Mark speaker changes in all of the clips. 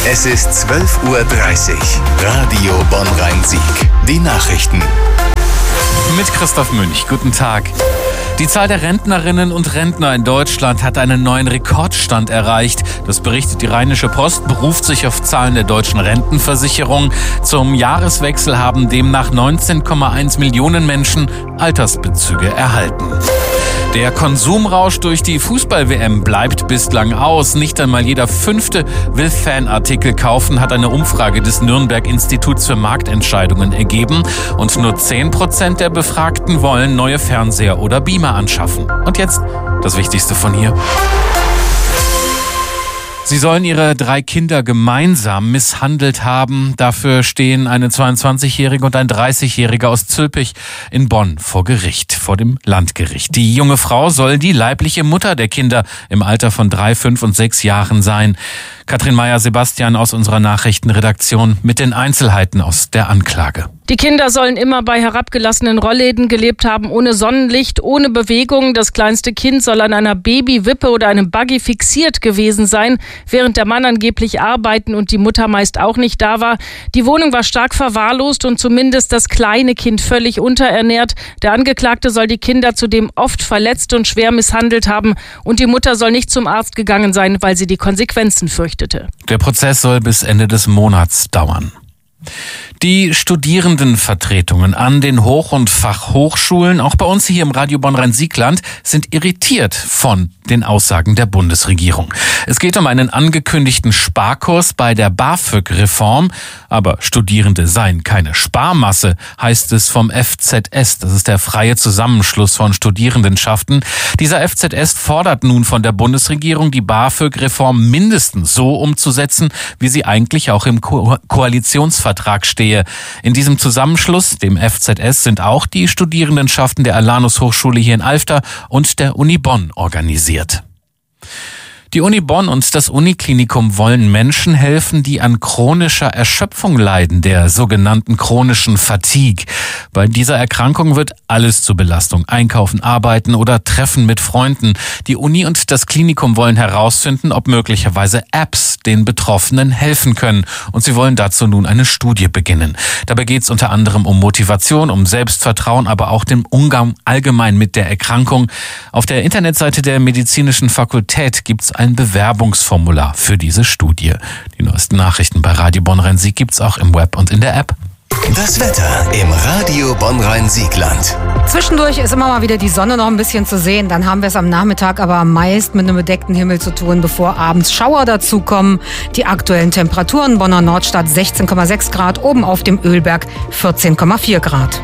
Speaker 1: Es ist 12:30 Uhr. Radio Bonn-Rhein-Sieg. Die Nachrichten.
Speaker 2: Mit Christoph Münch. Guten Tag. Die Zahl der Rentnerinnen und Rentner in Deutschland hat einen neuen Rekordstand erreicht. Das berichtet die Rheinische Post, beruft sich auf Zahlen der deutschen Rentenversicherung. Zum Jahreswechsel haben demnach 19,1 Millionen Menschen Altersbezüge erhalten. Der Konsumrausch durch die Fußball-WM bleibt bislang aus. Nicht einmal jeder Fünfte will Fanartikel kaufen, hat eine Umfrage des Nürnberg-Instituts für Marktentscheidungen ergeben. Und nur 10% der Befragten wollen neue Fernseher oder Beamer anschaffen. Und jetzt das Wichtigste von hier. Sie sollen ihre 3 Kinder gemeinsam misshandelt haben. Dafür stehen eine 22-Jährige und ein 30-Jähriger aus Zülpich in Bonn vor Gericht, vor dem Landgericht. Die junge Frau soll die leibliche Mutter der Kinder im Alter von 3, 5 und 6 Jahren sein. Katrin Meyer-Sebastian aus unserer Nachrichtenredaktion mit den Einzelheiten aus der Anklage.
Speaker 3: Die Kinder sollen immer bei herabgelassenen Rollläden gelebt haben, ohne Sonnenlicht, ohne Bewegung. Das kleinste Kind soll an einer Babywippe oder einem Buggy fixiert gewesen sein, während der Mann angeblich arbeiten und die Mutter meist auch nicht da war. Die Wohnung war stark verwahrlost und zumindest das kleine Kind völlig unterernährt. Der Angeklagte soll die Kinder zudem oft verletzt und schwer misshandelt haben und die Mutter soll nicht zum Arzt gegangen sein, weil sie die Konsequenzen fürchtete.
Speaker 2: Der Prozess soll bis Ende des Monats dauern. Die Studierendenvertretungen an den Hoch- und Fachhochschulen, auch bei uns hier im Radio Bonn-Rhein-Sieg-Land, sind irritiert von den Aussagen der Bundesregierung. Es geht um einen angekündigten Sparkurs bei der BAföG-Reform, aber Studierende seien keine Sparmasse, heißt es vom FZS. Das ist der freie Zusammenschluss von Studierendenschaften. Dieser FZS fordert nun von der Bundesregierung, die BAföG-Reform mindestens so umzusetzen, wie sie eigentlich auch im Koalitionsvertrag stehe. In diesem Zusammenschluss, dem FZS, sind auch die Studierendenschaften der Alanus Hochschule hier in Alfter und der Uni Bonn organisiert. Die Uni Bonn und das Uniklinikum wollen Menschen helfen, die an chronischer Erschöpfung leiden, der sogenannten chronischen Fatigue. Bei dieser Erkrankung wird alles zur Belastung. Einkaufen, arbeiten oder Treffen mit Freunden. Die Uni und das Klinikum wollen herausfinden, ob möglicherweise Apps den Betroffenen helfen können. Und sie wollen dazu nun eine Studie beginnen. Dabei geht es unter anderem um Motivation, um Selbstvertrauen, aber auch den Umgang allgemein mit der Erkrankung. Auf der Internetseite der Medizinischen Fakultät gibt es ein Bewerbungsformular für diese Studie. Die neuesten Nachrichten bei Radio Bonn-Rhein-Sieg gibt's auch im Web und in der App.
Speaker 1: Das Wetter im Radio Bonn-Rhein-Sieg-Land.
Speaker 4: Zwischendurch ist immer mal wieder die Sonne noch ein bisschen zu sehen. Dann haben wir es am Nachmittag aber meist mit einem bedeckten Himmel zu tun, bevor abends Schauer dazukommen. Die aktuellen Temperaturen: Bonner Nordstadt 16,6 Grad, oben auf dem Ölberg 14,4 Grad.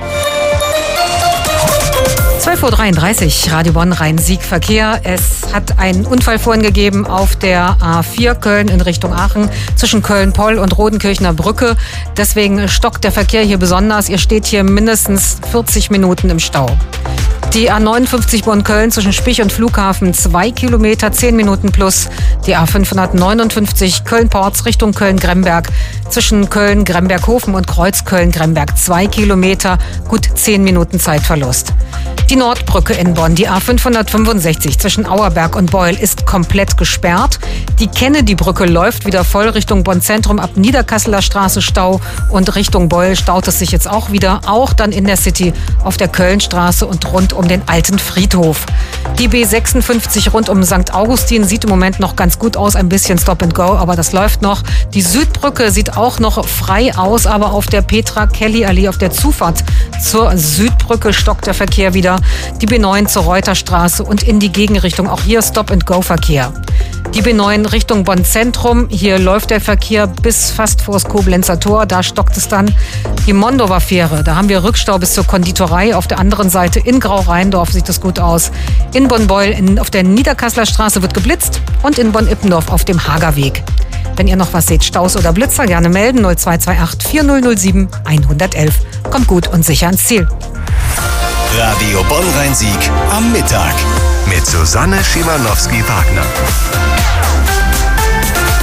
Speaker 4: 12:33 Uhr, Radio Bonn-Rhein-Sieg Verkehr. Es hat einen Unfall vorhin gegeben auf der A4 Köln in Richtung Aachen zwischen Köln-Poll und Rodenkirchner Brücke. Deswegen stockt der Verkehr hier besonders. Ihr steht hier mindestens 40 Minuten im Stau. Die A59 Bonn-Köln zwischen Spich und Flughafen 2 Kilometer, 10 Minuten plus. Die A559 Köln-Porz Richtung Köln-Gremberg zwischen Köln-Gremberg-Hofen und Kreuz-Köln-Gremberg 2 Kilometer, gut 10 Minuten Zeitverlust. Die Nordbrücke in Bonn, die A565 zwischen Auerberg und Beul, ist komplett gesperrt. Die Kennedy-Brücke läuft wieder voll Richtung Bonn-Zentrum, ab Niederkasseler Straße Stau und Richtung Beul staut es sich jetzt auch wieder, auch dann in der City auf der Kölnstraße und rund um den alten Friedhof. Die B56 rund um St. Augustin sieht im Moment noch ganz gut aus, ein bisschen Stop and Go, aber das läuft noch. Die Südbrücke sieht auch noch frei aus, aber auf der Petra-Kelly-Allee, auf der Zufahrt zur Südbrücke stockt der Verkehr wieder. Die B9 zur Reuterstraße und in die Gegenrichtung, auch hier Stop-and-Go-Verkehr. Die B9 Richtung Bonn-Zentrum, hier läuft der Verkehr bis fast vor das Koblenzer Tor, da stockt es dann. Die Mondower Fähre, da haben wir Rückstau bis zur Konditorei, auf der anderen Seite in Grau-Rheindorf sieht es gut aus. In Bonn-Beul auf der Niederkasseler Straße wird geblitzt und in Bonn-Ippendorf auf dem Hagerweg. Wenn ihr noch was seht, Staus oder Blitzer, gerne melden 0228 4007 111. Kommt gut und sicher ans Ziel.
Speaker 1: Radio Bonn-Rhein-Sieg am Mittag mit Susanne Schimanowski-Wagner.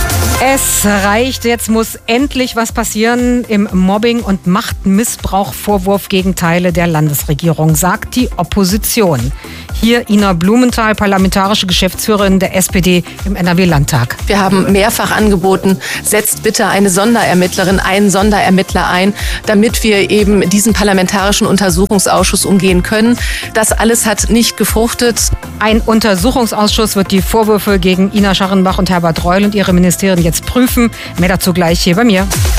Speaker 4: Es reicht, jetzt muss endlich was passieren im Mobbing- und Machtmissbrauch-Vorwurf gegen Teile der Landesregierung, sagt die Opposition. Hier Ina Blumenthal, parlamentarische Geschäftsführerin der SPD im NRW-Landtag.
Speaker 5: Wir haben mehrfach angeboten, setzt bitte eine Sonderermittlerin, einen Sonderermittler ein, damit wir eben diesen parlamentarischen Untersuchungsausschuss umgehen können. Das alles hat nicht gefruchtet.
Speaker 4: Ein Untersuchungsausschuss wird die Vorwürfe gegen Ina Scharrenbach und Herbert Reul und ihre Ministerien jetzt prüfen. Mehr dazu gleich hier bei mir.